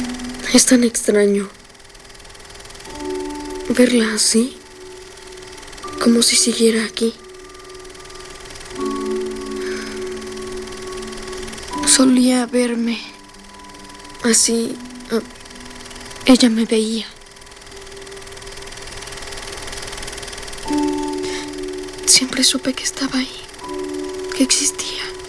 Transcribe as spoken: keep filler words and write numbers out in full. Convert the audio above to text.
Es tan extraño verla así, como si siguiera aquí. Solía verme así. uh, ella me veía. Siempre supe que estaba ahí, que existía.